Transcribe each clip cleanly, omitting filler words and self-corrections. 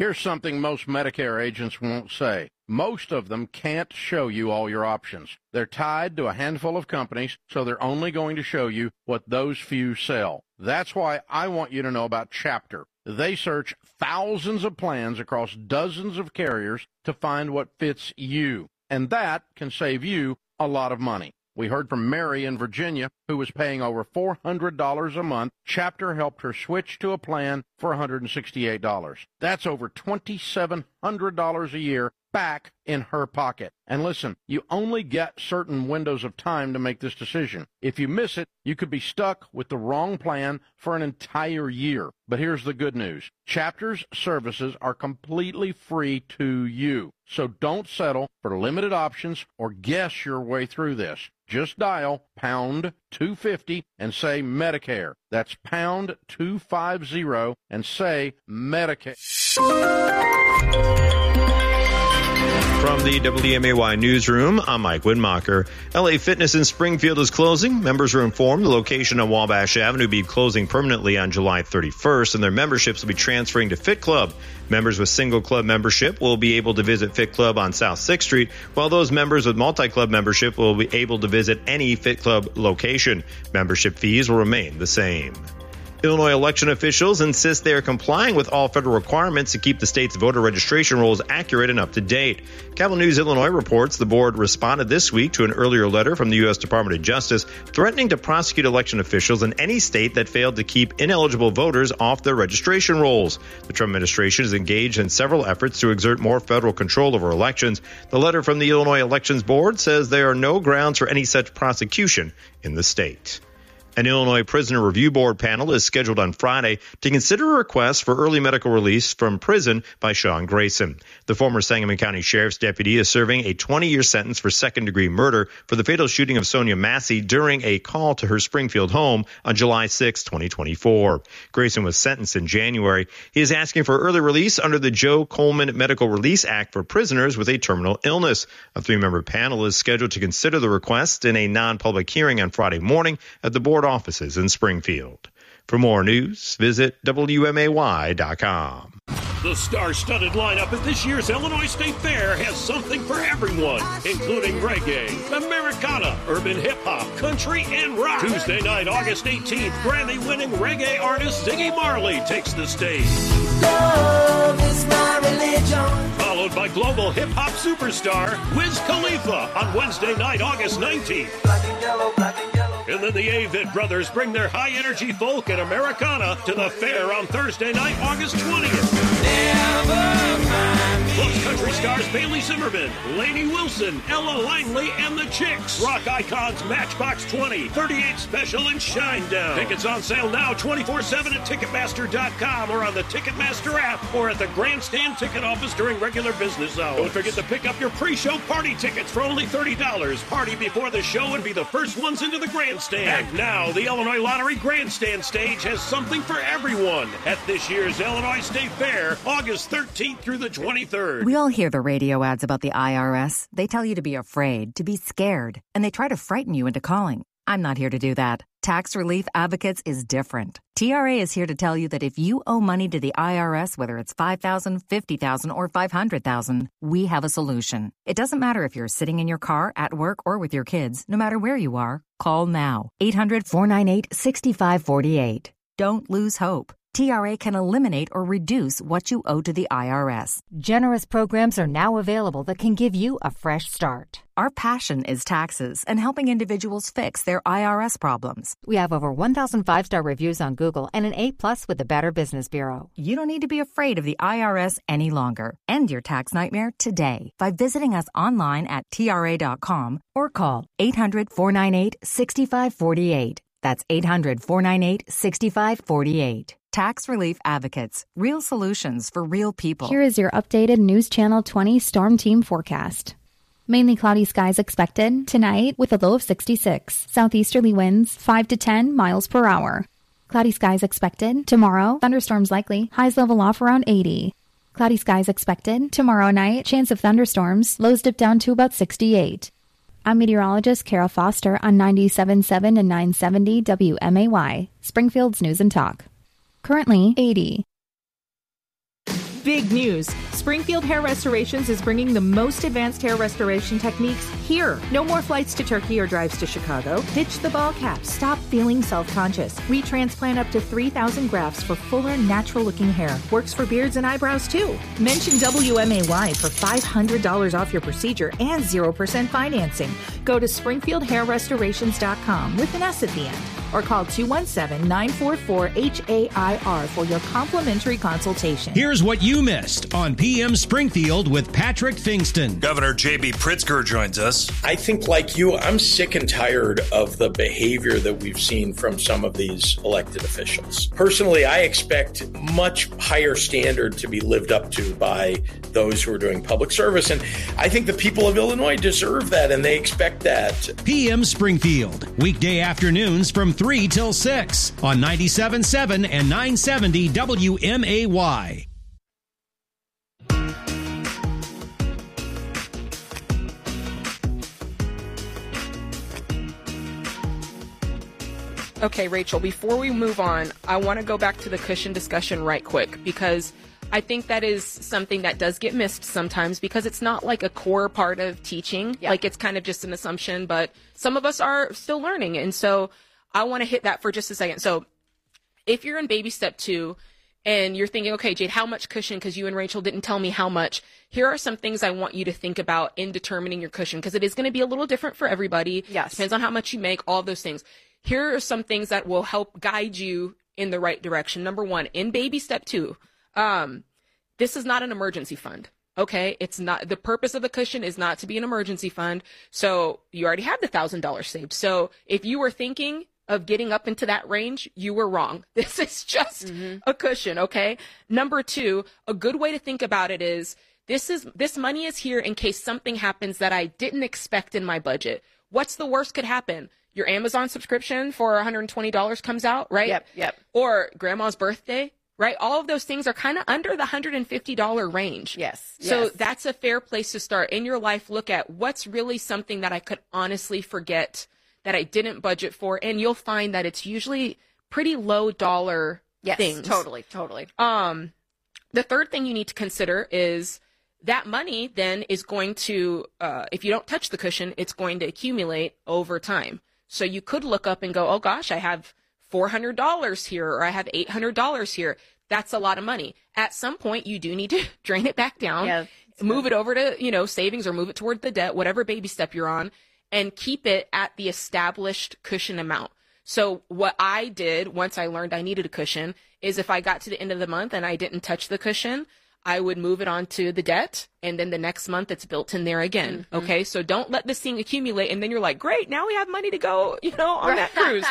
Here's something most Medicare agents won't say. Most of them can't show you all your options. They're tied to a handful of companies, so they're only going to show you what those few sell. That's why I want you to know about Chapter. They search thousands of plans across dozens of carriers to find what fits you, and that can save you a lot of money. We heard from Mary in Virginia, who was paying over $400 a month. Chapter helped her switch to a plan for $168. That's over $2,700 a year back in her pocket. And listen, you only get certain windows of time to make this decision. If you miss it, you could be stuck with the wrong plan for an entire year. But here's the good news. Chapter's services are completely free to you. So don't settle for limited options or guess your way through this. Just dial pound 250 and say Medicare. That's pound 250 and say Medicare. From the WMAY newsroom, I'm Mike Widmacher. LA Fitness in Springfield is closing. Members are informed the location on Wabash Avenue will be closing permanently on July 31st, and their memberships will be transferring to Fit Club. Members with single club membership will be able to visit Fit Club on South 6th Street, while those members with multi-club membership will be able to visit any Fit Club location. Membership fees will remain the same. Illinois election officials insist they are complying with all federal requirements to keep the state's voter registration rolls accurate and up to date. Capital News Illinois reports the board responded this week to an earlier letter from the U.S. Department of Justice threatening to prosecute election officials in any state that failed to keep ineligible voters off their registration rolls. The Trump administration is engaged in several efforts to exert more federal control over elections. The letter from the Illinois Elections Board says there are no grounds for any such prosecution in the state. An Illinois Prisoner Review Board panel is scheduled on Friday to consider a request for early medical release from prison by Sean Grayson. The former Sangamon County Sheriff's deputy is serving a 20-year sentence for second-degree murder for the fatal shooting of Sonia Massey during a call to her Springfield home on July 6, 2024. Grayson was sentenced in January. He is asking for early release under the Joe Coleman Medical Release Act for prisoners with a terminal illness. A three-member panel is scheduled to consider the request in a non-public hearing on Friday morning at the board offices in Springfield. For more news, visit WMAY.com. The star-studded lineup at this year's Illinois State Fair has something for everyone, including reggae, Americana, urban hip-hop, country, and rock. Tuesday night, August 18th, Grammy-winning reggae artist Ziggy Marley takes the stage. Love is my religion. Followed by global hip-hop superstar Wiz Khalifa on Wednesday night, August 19th. Black and yellow, black and yellow. And then the Avett Brothers bring their high-energy folk and Americana to the fair on Thursday night, August 20th. Plus country stars Bailey Zimmerman, Lainey Wilson, Ella Langley, and the Chicks. Rock icons Matchbox 20, 38 Special, and Shinedown. Tickets on sale now 24/7 at Ticketmaster.com or on the Ticketmaster app or at the Grandstand ticket office during regular business hours. Don't forget to pick up your pre-show party tickets for only $30. Party before the show and be the first ones into the Grandstand. And now, the Illinois Lottery Grandstand stage has something for everyone at this year's Illinois State Fair, August 13th through the 23rd. We all hear the radio ads about the IRS. They tell you to be afraid, to be scared, and they try to frighten you into calling. I'm not here to do that. Tax Relief Advocates is different. TRA is here to tell you that if you owe money to the IRS, whether it's $5,000, $50,000, or $500,000, we have a solution. It doesn't matter if you're sitting in your car, at work, or with your kids. No matter where you are, call now. 800-498-6548. Don't lose hope. TRA can eliminate or reduce what you owe to the IRS. Generous programs are now available that can give you a fresh start. Our passion is taxes and helping individuals fix their IRS problems. We have over 1,000 5-star reviews on Google and an A+ with the Better Business Bureau. You don't need to be afraid of the IRS any longer. End your tax nightmare today by visiting us online at TRA.com or call 800-498-6548. That's 800-498-6548. Tax Relief Advocates. Real solutions for real people. Here is your updated News Channel 20 Storm Team forecast. Mainly cloudy skies expected tonight with a low of 66. Southeasterly winds 5 to 10 miles per hour. Cloudy skies expected tomorrow. Thunderstorms likely. Highs level off around 80. Cloudy skies expected tomorrow night. Chance of thunderstorms. Lows dip down to about 68. I'm meteorologist Kara Foster on 97.7 and 970 WMAY, Springfield's News and Talk. Currently 80. Big news! Springfield Hair Restorations is bringing the most advanced hair restoration techniques here. No more flights to Turkey or drives to Chicago. Ditch the ball cap. Stop feeling self-conscious. We transplant up to 3,000 grafts for fuller, natural-looking hair. Works for beards and eyebrows, too. Mention WMAY for $500 off your procedure and 0% financing. Go to SpringfieldHairRestorations.com with an S at the end, or call 217-944-HAIR for your complimentary consultation. Here's what you missed on PM Springfield with Patrick Fingston. Governor J.B. Pritzker joins us. I think, like you, I'm sick and tired of the behavior that we've seen from some of these elected officials. Personally, I expect much higher standard to be lived up to by those who are doing public service. And I think the people of Illinois deserve that, and they expect that. PM Springfield, weekday afternoons from 3 till 6 on 97.7 and 970 WMAY. Okay, Rachel, before we move on, I want to go back to the cushion discussion right quick, because I think that is something that does get missed sometimes because it's not like a core part of teaching. Yeah. Like, it's kind of just an assumption, but some of us are still learning. And so I want to hit that for just a second. So if you're in baby step 2 and you're thinking, okay, Jade, how much cushion? Because you and Rachel didn't tell me how much. Here are some things I want you to think about in determining your cushion, because it is going to be a little different for everybody. Yes. Depends on how much you make, all of those things. Here are some things that will help guide you in the right direction. Number 1, in baby step 2, this is not an emergency fund. Okay. It's not, the purpose of the cushion is not to be an emergency fund. So you already have the $1,000 saved. So if you were thinking of getting up into that range, you were wrong. This is just a cushion. Okay. Number 2, a good way to think about it is this money is here in case something happens that I didn't expect in my budget. What's the worst could happen? Your Amazon subscription for $120 comes out, right? Yep. Or grandma's birthday, right? All of those things are kind of under the $150 range. Yes. So that's a fair place to start in your life. Look at what's really something that I could honestly forget that I didn't budget for. And you'll find that it's usually pretty low dollar things. Totally. The third thing you need to consider is that money then is going to, if you don't touch the cushion, it's going to accumulate over time. So you could look up and go, oh gosh, I have $400 here, or I have $800 here. That's a lot of money. At some point, you do need to drain it back down, move it over to, savings, or move it toward the debt, whatever baby step you're on, and keep it at the established cushion amount. So what I did once I learned I needed a cushion is if I got to the end of the month and I didn't touch the cushion, I would move it onto the debt, and then the next month it's built in there again. Okay, so don't let this thing accumulate, and then you're like, great, now we have money to go, on that cruise.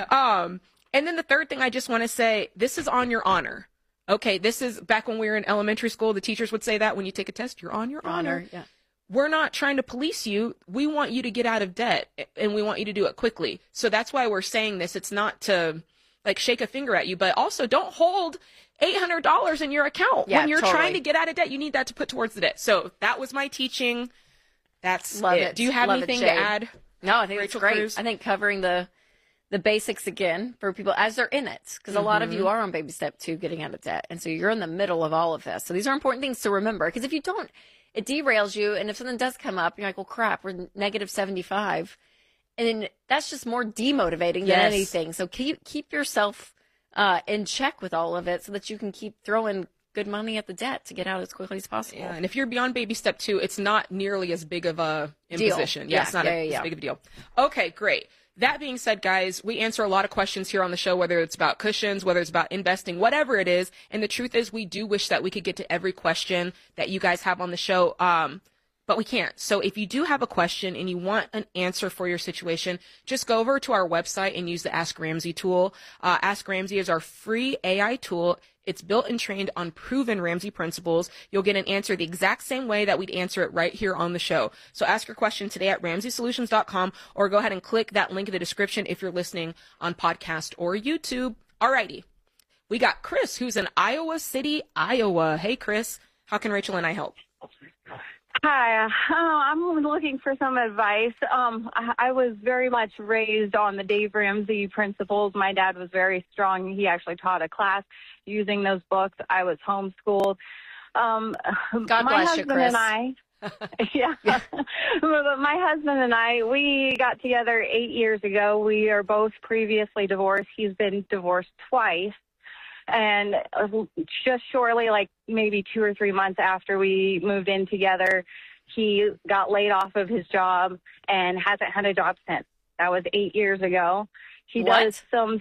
And then the third thing I just want to say, this is on your honor. Okay, this is back when we were in elementary school, the teachers would say that when you take a test, you're on your honor. Yeah. We're not trying to police you. We want you to get out of debt, and we want you to do it quickly. So that's why we're saying this. It's not to shake a finger at you, but also don't hold $800 in your account. When you're trying to get out of debt, you need that to put towards the debt. So that was my teaching. That's it. Do you have anything to add? No, I think Rachel it's great. Cruz? I think covering the basics again for people as they're in it, because a lot of you are on baby step 2, getting out of debt. And so you're in the middle of all of this. So these are important things to remember, because if you don't, it derails you. And if something does come up, you're like, well, crap, we're negative 75. And then that's just more demotivating than anything. So keep yourself in check with all of it so that you can keep throwing good money at the debt to get out as quickly as possible. Yeah, and if you're beyond baby step 2, it's not nearly as big of a imposition. Yeah, it's not as big of a deal. Okay, great. That being said, guys, we answer a lot of questions here on the show, whether it's about cushions, whether it's about investing, whatever it is. And the truth is, we do wish that we could get to every question that you guys have on the show. But we can't. So if you do have a question and you want an answer for your situation, just go over to our website and use the Ask Ramsey tool. Ask Ramsey is our free AI tool. It's built and trained on proven Ramsey principles. You'll get an answer the exact same way that we'd answer it right here on the show. So ask your question today at RamseySolutions.com, or go ahead and click that link in the description if you're listening on podcast or YouTube. Alrighty. We got Chris, who's in Iowa City, Iowa. Hey, Chris. How can Rachel and I help? Hi, I'm looking for some advice. I was very much raised on the Dave Ramsey principles. My dad was very strong. He actually taught a class using those books. I was homeschooled. God my bless you, husband Chris. and I, yeah. But my husband and I, we got together 8 years ago. We are both previously divorced. He's been divorced twice. And just shortly, like maybe 2 or 3 months after we moved in together, he got laid off of his job and hasn't had a job since. That was 8 years ago. He does some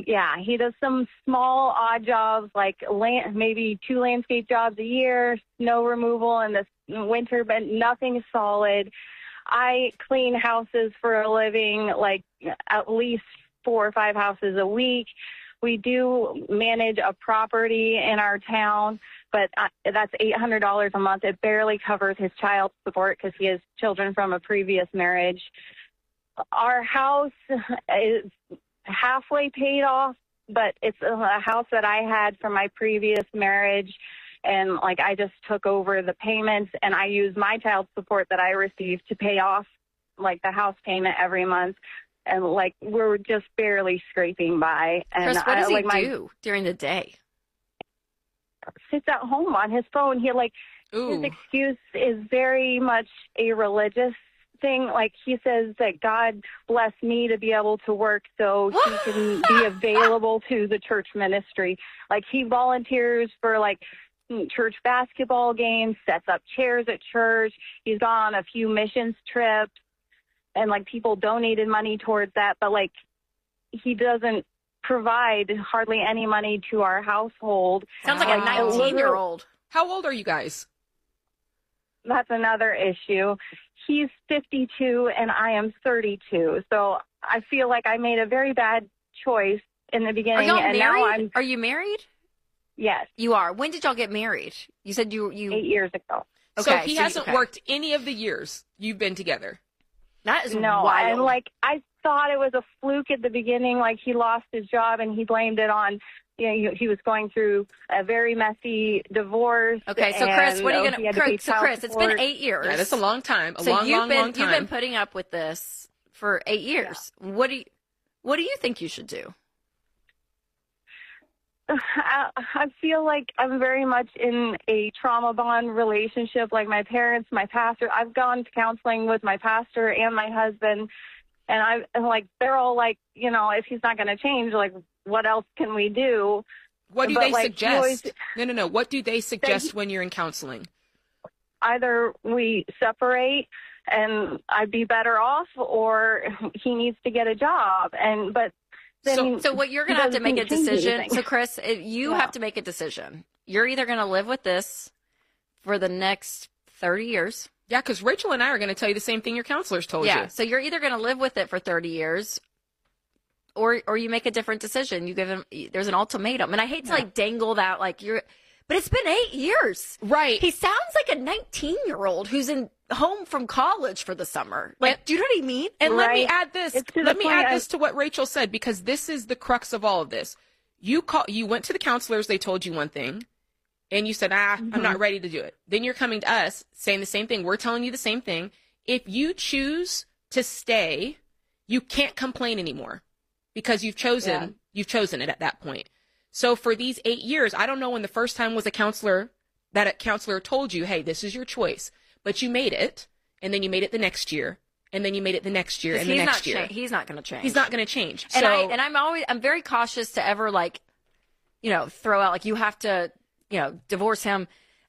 small odd jobs, like maybe 2 landscape jobs a year, snow removal in the winter, but nothing solid. I clean houses for a living, like at least 4 or 5 houses a week. We do manage a property in our town, but that's $800 a month. It barely covers his child support because he has children from a previous marriage. Our house is halfway paid off, but it's a house that I had from my previous marriage. And like, I just took over the payments and I use my child support that I received to pay off like the house payment every month. And like, we're just barely scraping by. And Chris, what does he do during the day? Sits at home on his phone. His excuse is very much a religious thing. Like, he says that God blessed me to be able to work so he can be available to the church ministry. Like, he volunteers for like church basketball games, sets up chairs at church. He's gone on a few missions trips, and like, people donated money towards that, but like, he doesn't provide hardly any money to our household. Sounds like a 19-year-old. How old are you guys? That's another issue. He's 52 and I am 32. So I feel like I made a very bad choice in the beginning. Are y'all and married? Now Are you married? Yes. You are. When did y'all get married? You said you 8 years ago. Okay, so he hasn't worked any of the years you've been together. That is no, wild. and like, I thought it was a fluke at the beginning. Like, he lost his job and he blamed it on, he was going through a very messy divorce. Okay, so Chris, what are you going to? So Chris, it's been 8 years. Yeah, that's a long time. Long time. You've been putting up with this for 8 years. Yeah. What do you think you should do? I feel like I'm very much in a trauma bond relationship. Like, my parents, my pastor, I've gone to counseling with my pastor and my husband, and I'm like, they're all like, if he's not going to change, like, what else can we do? What do they suggest? No. What do they suggest when you're in counseling? Either we separate and I'd be better off, or he needs to get a job. So what you're going to have to make a decision. So Chris, you have to make a decision. You're either going to live with this for the next 30 years. Yeah, because Rachel and I are going to tell you the same thing your counselors told you. Yeah, so you're either going to live with it for 30 years or you make a different decision. You give him, there's an ultimatum. And I hate to like dangle that like but it's been 8 years. Right. He sounds like a 19-year-old who's home from college for the summer. Like, do you know what I mean? And let me add this. Let me add this to what Rachel said, because this is the crux of all of this. You went to the counselors, they told you one thing, and you said, I'm not ready to do it. Then you're coming to us saying the same thing. We're telling you the same thing. If you choose to stay, you can't complain anymore because you've chosen it at that point. So for these 8 years, I don't know when the first time was a counselor told you, hey, this is your choice. But you made it, and then you made it the next year, and then you made it the next year, and the next year. He's not going to change. He's not going to change. And I'm very cautious to ever throw out you have to divorce him,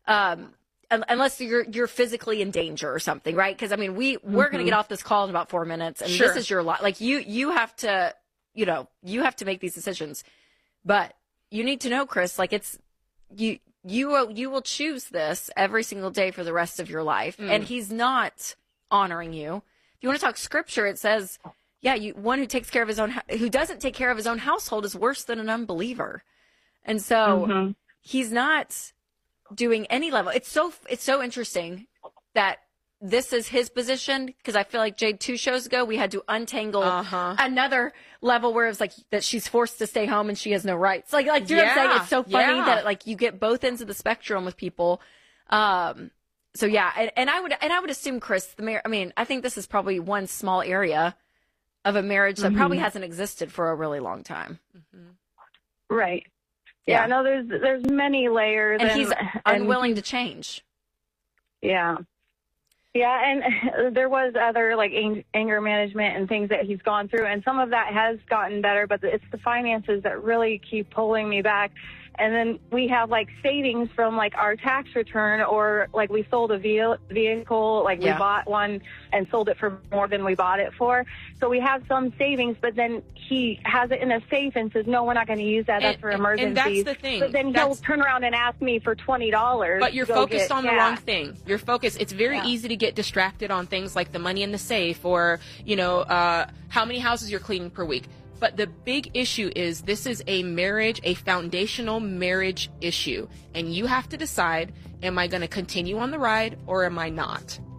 unless you're physically in danger or something, right? Because we're going to get off this call in about 4 minutes, and this is your life. Like you have to make these decisions, but you need to know, Chris, like it's you. You will choose this every single day for the rest of your life, and he's not honoring you. If you want to talk scripture, it says, one who takes care of who doesn't take care of his own household is worse than an unbeliever. And so he's not doing any level. It's so interesting that this is his position, because I feel like, Jade, 2 shows ago, we had to untangle another level where it was like that she's forced to stay home and she has no rights. Like, do you know what I'm saying? It's so funny that you get both ends of the spectrum with people. And I would assume, Chris, I think this is probably one small area of a marriage that probably hasn't existed for a really long time. Right. Yeah, no, there's many layers. And he's unwilling to change. Yeah. Yeah, and there was other like anger management and things that he's gone through, and some of that has gotten better, but it's the finances that really keep pulling me back. And then we have like savings from like our tax return, or like we sold a vehicle, like we bought one and sold it for more than we bought it for. So we have some savings, but then he has it in a safe and says, no, we're not going to use that. That's for emergencies. And that's the thing. But then he'll turn around and ask me for $20. But you're focused on the wrong thing. You're focused. It's very easy to get distracted on things like the money in the safe, or, you know, how many houses you're cleaning per week. But the big issue is this is a marriage, a foundational marriage issue. And you have to decide, am I going to continue on the ride or am I not?